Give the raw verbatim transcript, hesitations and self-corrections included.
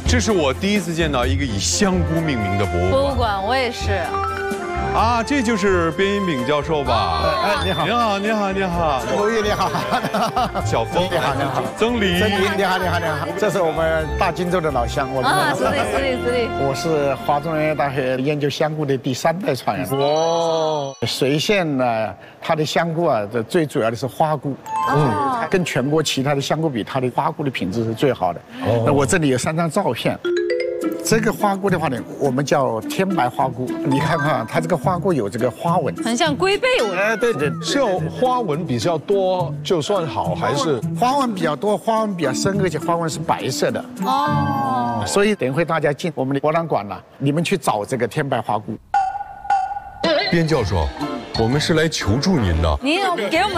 这是我第一次见到一个以香菇命名的博物馆。 博物馆我也是。 啊，这就是边银炳教授吧？ 哎，你好， 你好，你好，你好， 刘玉你好， 小峰你好，你好， 曾黎， 曾黎你好，你好，你好，这是我们大荆州的老乡，我啊，是的，是的，是的。 我是华中原大学研究香菇的第三代传人。哦，随县呢，它的香菇啊，这最主要的是花菇，嗯，跟全国其他的香菇比，它的花菇的品质是最好的。哦，那我这里有三张照片。这个花菇的话呢，我们叫天白花菇。你看看，它这个花菇有这个花纹， 很像龟背纹。 哎，对对， 是要花纹比较多就算好，还是花纹比较多，花纹比较深，而且花纹是白色的。哦，所以等会大家进我们的博览馆了，你们去找这个天白花菇。 边教授，我们是来求助您的。 您给我们